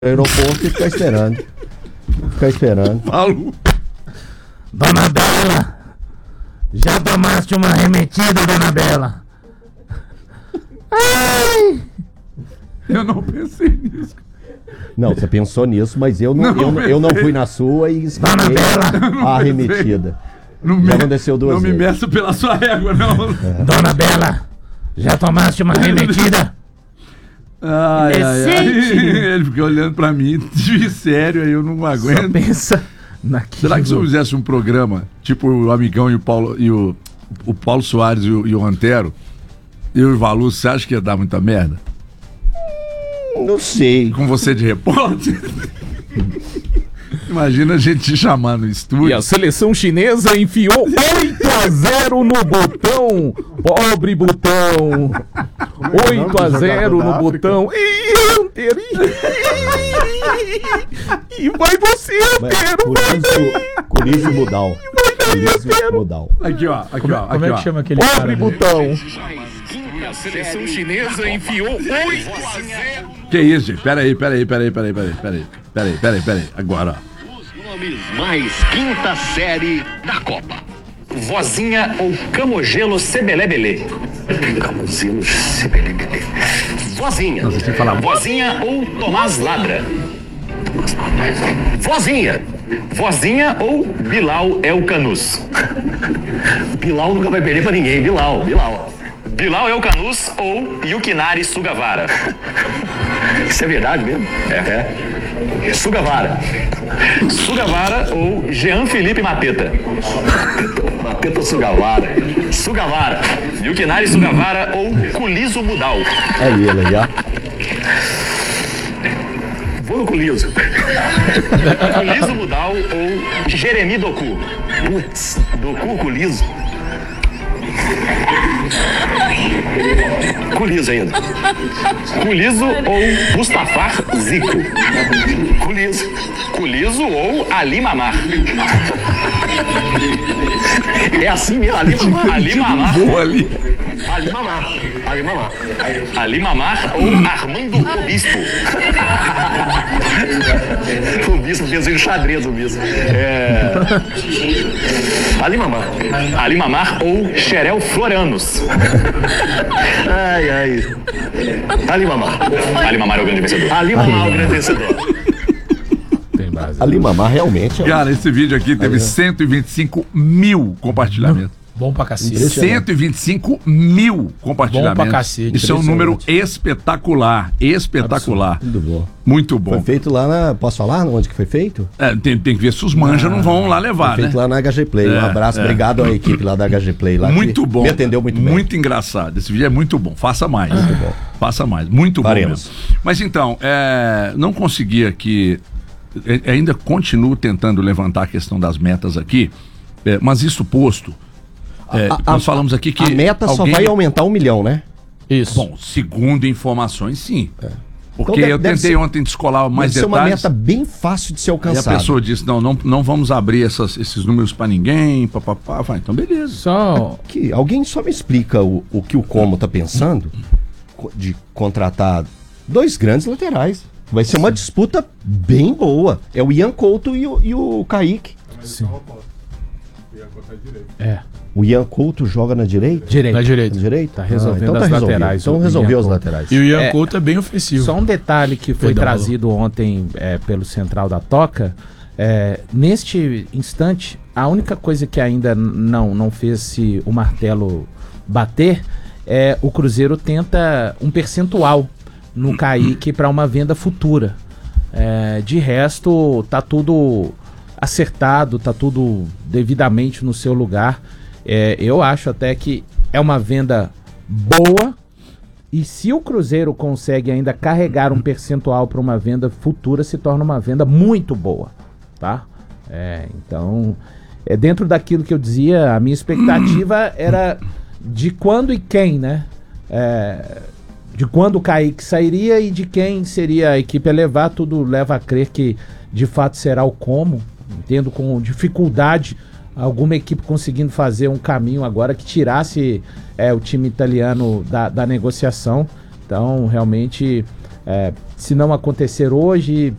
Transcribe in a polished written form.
aeroporto e ficar esperando. Falou. Dona Bela, já tomaste uma remetida, Dona Bela? Ai! Eu não pensei nisso. Não, você pensou nisso, mas eu não fui na sua e esperei a arremetida. Já aconteceu duas vezes. Não me meço pela sua régua, não. Dona Bela, já tomaste uma remetida? Ai. Ele ficou olhando pra mim, de sério, aí eu não aguento. Só pensa naquilo. Será que se eu fizesse um programa, tipo o Amigão e o Paulo, o Paulo Soares e o Antero, eu e o Valu, você acha que ia dar muita merda? Não sei. Com você de repórter? Imagina a gente te chamando no estúdio. E a seleção chinesa enfiou 8-0 no botão. Pobre botão. 8-0 no botão. Ih, Antero. E vai você, Antero. Colismo modal. Aqui, ó. Como é que chama aquele cara? Pobre botão. A seleção chinesa enfiou 8-0. Que isso, gente? Peraí. Agora, ó. Nomes mais quinta série da Copa. Vozinha ou Camogelo Sebelebele? Camogelo Sebelebele. Vozinha. Você tem que falar. Vozinha ou Tomás Ladra? Vozinha. Vozinha ou Bilal El Canus? Bilal nunca vai perder pra ninguém. Bilal. Bilal El Canus ou Yukinari Sugawara? Isso é verdade mesmo? É. Sugawara ou Jean Felipe Mateta? Mateta ou Sugawara? Yukinari Sugawara ou Kulizo Mudal? É ele aí, ó. Vou no Kulizo. Kulizo Mudal ou Jeremy Doku? Putz, Doku Kulizo. Kulizo ainda. Kulizo ou Mustafar Zico? Kulizo ou Ali Mamar? É assim mesmo, Ali Mamar. Ali Mamar ou Armando Obispo? O Bispo fez o xadrez, o Bispo. Ali Mamar ou Xerel Floranos? Ai. Ali Mamar é o grande vencedor. Ali Mamar realmente é. Cara, esse vídeo aqui teve 125 mil compartilhamentos. Bom pra cacete. 125 mil compartilhamentos. Bom pra cacete. Isso é um número espetacular. Muito bom. Muito bom. Foi feito lá na... Posso falar onde que foi feito? Tem que ver se os manjas não vão lá levar, Foi feito lá na HG Play. Um abraço, obrigado à equipe lá da HG Play. Lá muito bom. Me atendeu muito bem. Muito engraçado. Esse vídeo é muito bom. Faça mais. Muito bom. Faça mais. Muito Faremos. bom mesmo. Mas então, não consegui aqui... Ainda continuo tentando levantar a questão das metas aqui, mas isso posto... nós falamos aqui que a meta só vai aumentar 1 milhão, né? Isso. Bom, segundo informações, sim. Porque Então eu tentei ontem descolar mais detalhes. detalhes. Deve ser uma meta bem fácil de ser E a alcançada. pessoa disse, não vamos abrir esses números para ninguém, papapá. Então beleza. Só. Alguém só me explica o que o Como tá pensando de contratar 2 grandes laterais. Vai ser uma disputa bem boa. É o Ian Couto e o Kaique. Sim. O Ian Couto joga na direita? Na direita. Na direita? Tá resolvendo então as resolvido. laterais. Então o resolveu Ian as Couto. laterais. E o Ian Couto é bem ofensivo. Só um detalhe que foi trazido ontem pelo Central da Toca. Neste instante, a única coisa que ainda não fez o martelo bater o Cruzeiro tenta um percentual no Kaique para uma venda futura. De resto, tá tudo acertado, tá tudo devidamente no seu lugar. Eu acho até que é uma venda boa. E se o Cruzeiro consegue ainda carregar um percentual para uma venda futura, se torna uma venda muito boa, tá? Então, dentro daquilo que eu dizia, a minha expectativa era de quando e quem, né? De quando o Kaique sairia e de quem seria a equipe a levar. Tudo leva a crer que de fato será o Como. Entendo com dificuldade alguma equipe conseguindo fazer um caminho agora que tirasse o time italiano da negociação. Então, realmente, Se não acontecer hoje,